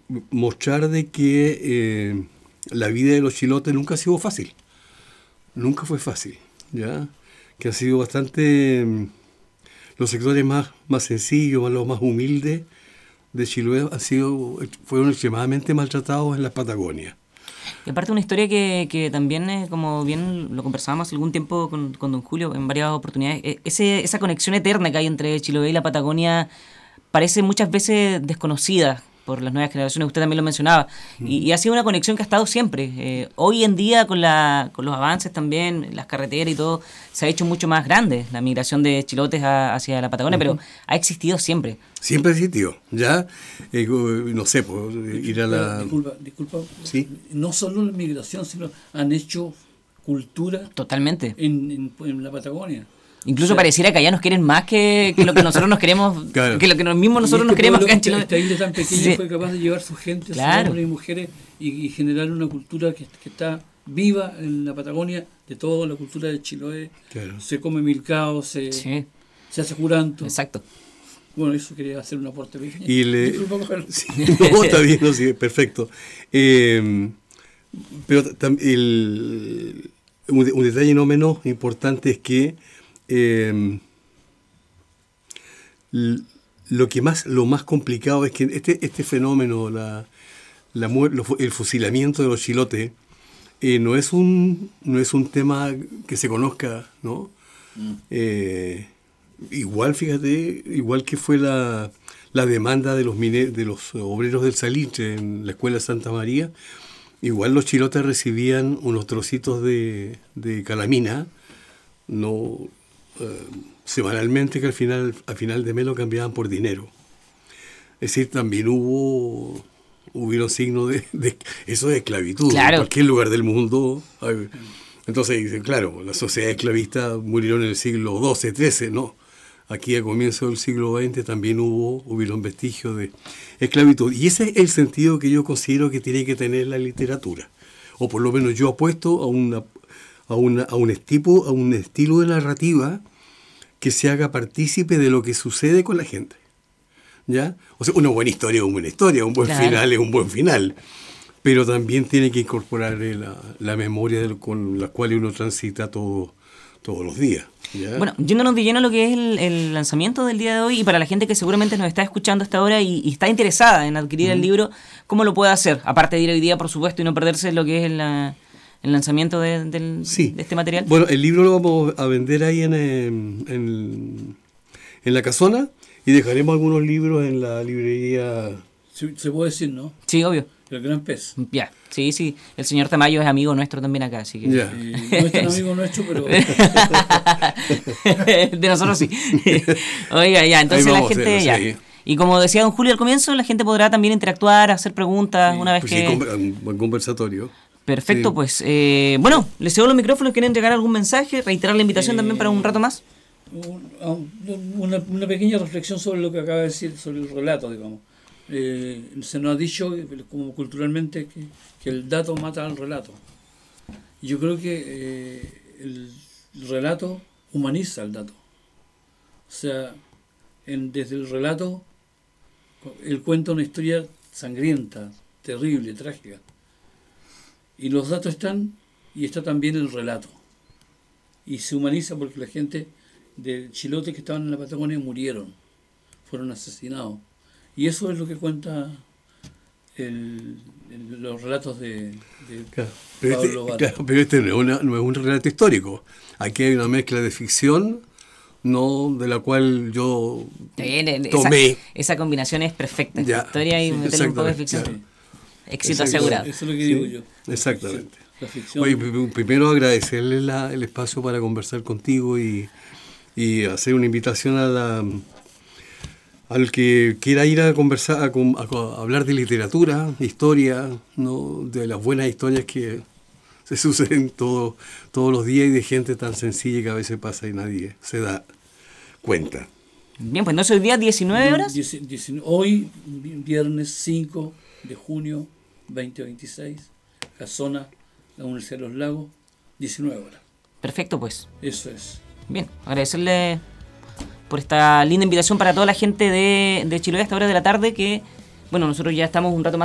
mostrar de que la vida de los chilotes nunca ha sido fácil. Nunca fue fácil, ¿ya? Que ha sido bastante... los sectores más sencillos, los más humildes de Chiloé fueron extremadamente maltratados en la Patagonia. Y aparte una historia que también, como bien lo conversábamos hace algún tiempo con don Julio en varias oportunidades, esa conexión eterna que hay entre Chiloé y la Patagonia parece muchas veces desconocida por las nuevas generaciones, usted también lo mencionaba, y ha sido una conexión que ha estado siempre. Hoy en día, con los avances también, las carreteras y todo, se ha hecho mucho más grande la migración de chilotes hacia la Patagonia, pero ha existido siempre. Siempre ha existido, ¿ya? No sé, pues, ir a la... Disculpa. ¿Sí? No solo la migración, sino han hecho cultura. Totalmente. En la Patagonia. Incluso pareciera que allá nos quieren más que lo que nosotros nos queremos, claro. que lo que nosotros nos queremos acá en Chile. Esta isla tan pequeña fue capaz de llevar su gente, claro. sus hombres y mujeres, y generar una cultura que está viva en la Patagonia, de toda la cultura de Chiloé. Claro. Se come milcao, se hace juranto. Exacto. Bueno, eso quería hacer un aporte pequeño. Sí, no, está bien, no, sí, perfecto. Pero un detalle no menos importante es que lo más complicado es que este fenómeno, el fusilamiento de los chilotes, no es un tema que se conozca, ¿no? Igual, fíjate, igual que fue la demanda de los obreros del salitre en la escuela Santa María, igual los chilotes recibían unos trocitos de calamina, no semanalmente, que al final de mes lo cambiaban por dinero. Es decir, también hubieron signos de eso de esclavitud, claro. En cualquier lugar del mundo. Entonces dicen, claro, las sociedades esclavistas murieron en el siglo XII, XIII, ¿no? Aquí a comienzos del siglo XX también hubieron vestigios de esclavitud. Y ese es el sentido que yo considero que tiene que tener la literatura. O por lo menos yo apuesto a un estilo de narrativa que se haga partícipe de lo que sucede con la gente, ¿ya? O sea, una buena historia es una buena historia, un buen final es un buen final, pero también tiene que incorporar la memoria con la cual uno transita todos los días, ¿ya? Bueno, yéndonos de lleno a lo que es el lanzamiento del día de hoy, y para la gente que seguramente nos está escuchando hasta ahora y está interesada en adquirir el libro, ¿cómo lo puede hacer? Aparte de ir hoy día, por supuesto, y no perderse lo que es el lanzamiento de este material. Bueno, el libro lo vamos a vender ahí en la casona, y dejaremos algunos libros en la librería. Se puede decir, ¿no? Sí, obvio. El Gran Pez. Ya, sí. El señor Tamayo es amigo nuestro también acá, así que... Ya. No es tan amigo nuestro, pero... de nosotros sí. Oiga, ya, entonces la gente... ya. Sí. Y como decía don Julio al comienzo, la gente podrá también interactuar, hacer preguntas una vez pues que... Sí, un buen conversatorio. Perfecto, sí. Pues bueno, les cedo los micrófonos. ¿Quieren entregar algún mensaje? ¿Reiterar la invitación también para un rato más? Una pequeña reflexión sobre lo que acaba de decir, sobre el relato, digamos. Se nos ha dicho, como culturalmente, que el dato mata al relato. Yo creo que el relato humaniza al dato. O sea, desde el relato, él cuenta una historia sangrienta, terrible, trágica. Y los datos están, y está también el relato. Y se humaniza porque la gente de chilotes que estaban en la Patagonia murieron, fueron asesinados. Y eso es lo que cuenta los relatos de Pablo Bata. Pero este no es un relato histórico. Aquí hay una mezcla de ficción, no de la cual yo tomé. Esa combinación es perfecta. Ya, Historia y meterle un poco de ficción. Claro. Éxito asegurado. Eso es lo que digo yo. Exactamente. La ficción. Oye, primero agradecerle el espacio para conversar contigo y hacer una invitación al que quiera ir a conversar, a hablar de literatura, historia, ¿no? De las buenas historias que se suceden todos los días y de gente tan sencilla que a veces pasa y nadie se da cuenta. Bien, pues entonces hoy día 19 horas. Hoy, viernes 5 de junio 2026, Casona, la Universidad de los Lagos, 19 horas. Perfecto, pues. Eso es. Bien, agradecerle por esta linda invitación para toda la gente de Chiloé a esta hora de la tarde, que, bueno, nosotros ya estamos un rato más